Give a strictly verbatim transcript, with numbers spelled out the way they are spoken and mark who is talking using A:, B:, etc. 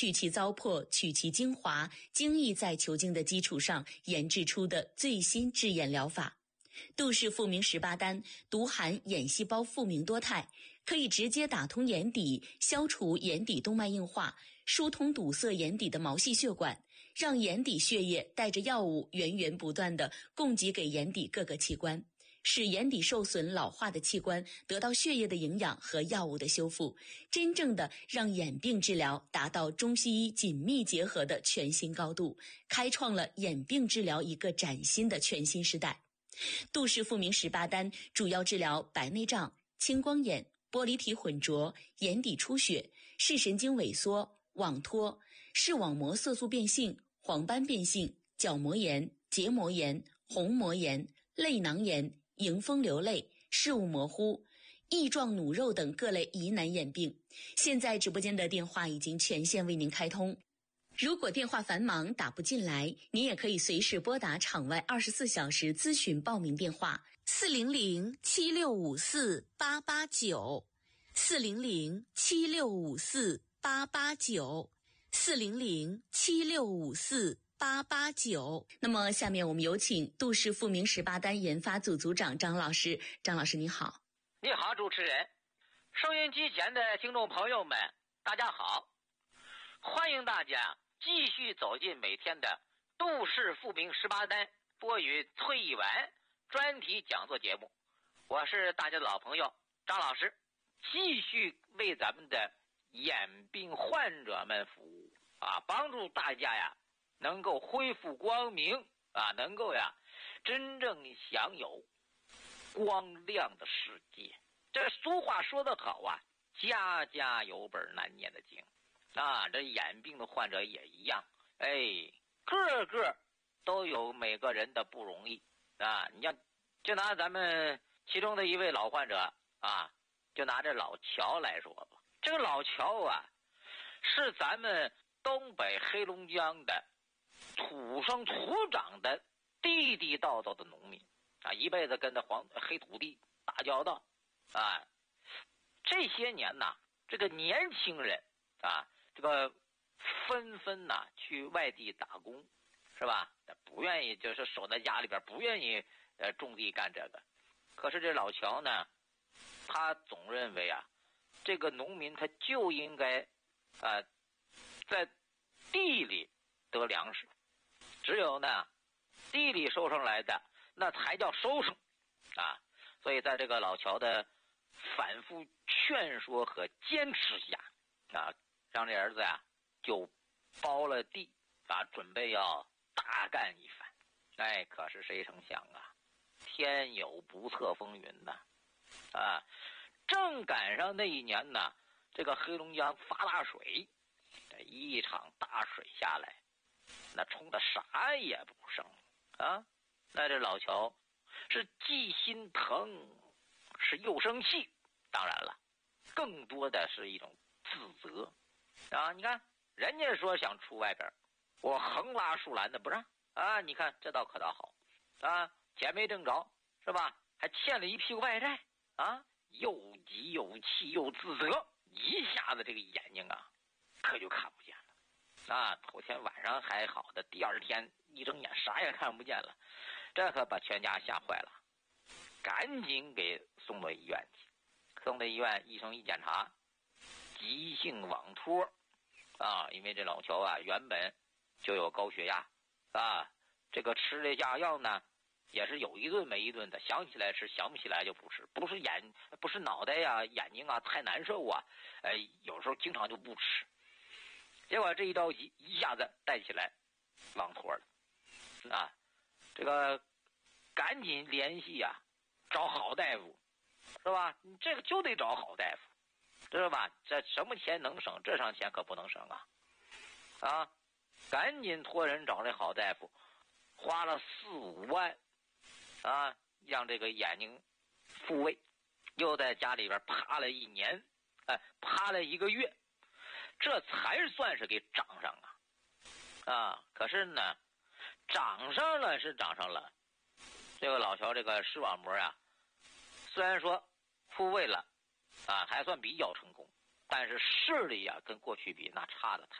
A: 去其糟粕，取其精华，精益在求精的基础上研制出的最新治眼疗法。杜氏复明十八丹独含眼细胞复明多肽，可以直接打通眼底，消除眼底动脉硬化，疏通堵塞眼底的毛细血管，让眼底血液带着药物源源不断地供给给眼底各个器官，使眼底受损老化的器官得到血液的营养和药物的修复，真正的让眼病治疗达到中西医紧密结合的全新高度，开创了眼病治疗一个崭新的全新时代。杜氏复明十八丹主要治疗白内障、青光眼、玻璃体混浊、眼底出血、视神经萎缩、网脱、视网膜色素变性、黄斑变性、角膜炎、结膜炎、虹膜炎、泪囊炎、迎风流泪、视物模糊、翼状弩肉等各类疑难眼病。现在直播间的电话已经全线为您开通，如果电话繁忙打不进来，您也可以随时拨打场外二十四小时咨询报名电话四零零七六五四八八九，四零零七六五四八八九，四零零七六五四八八九。那么下面我们有请杜氏复明十八丹研发组组长张老师。张老师你好。
B: 你好，主持人，收音机前的听众朋友们，大家好，欢迎大家继续走进每天的杜氏复明十八丹播与崔一完专题讲座节目，我是大家的老朋友张老师，继续为咱们的眼病患者们服务啊，帮助大家呀能够恢复光明啊，能够呀真正享有光亮的世界。这俗话说得好啊，家家有本难念的经啊，这眼病的患者也一样，哎，个个都有每个人的不容易啊。你像，就拿咱们其中的一位老患者啊，就拿这老乔来说吧。这个老乔啊，是咱们东北黑龙江的土生土长的地地道道的农民啊，一辈子跟着黄黑土地打交道啊。这些年呐，这个年轻人啊，这个纷纷呐去外地打工，是吧？不愿意就是守在家里边，不愿意呃种地干这个。可是这老乔呢，他总认为啊，这个农民他就应该啊、呃、在地里得粮食，只有呢地里收上来的那才叫收成啊。所以在这个老乔的反复劝说和坚持下啊，让这儿子呀就包了地啊，准备要大干一番。哎，可是谁成想啊，天有不测风云呐啊！正赶上那一年呢，这个黑龙江发大水，这一场大水下来，那冲的啥也不剩啊！那这老乔是既心疼，是又生气，当然了，更多的是一种自责啊！你看，人家说想出外边，我横拉竖拦的不让啊！你看这倒可倒好啊，钱没挣着是吧？还欠了一屁股外债啊！又急又气又自责，一下子这个眼睛啊，可就看不见了啊！头天晚上还好的，第二天一睁眼啥也看不见了，这可把全家吓坏了，赶紧给送到医院去。送到医院，医生一检查，急性网脱啊！因为这老乔啊，原本就有高血压啊，这个吃这下药呢，也是有一顿没一顿的，想起来吃，想不起来就不吃，不是眼不是脑袋呀、眼睛啊太难受啊，哎，有时候经常就不吃。结果这一着急，一下子带起来网脱了啊！这个赶紧联系呀、啊，找好大夫，是吧？你这个就得找好大夫，知道吧？这什么钱能省，这上钱可不能省啊！啊，赶紧托人找这好大夫，花了四五万啊，让这个眼睛复位，又在家里边趴了一年，哎，趴了一个月，这才算是给长上啊！啊，可是呢，长上了是长上了，这个老乔这个视网膜啊，虽然说复位了啊，还算比较成功，但是视力啊跟过去比那差的太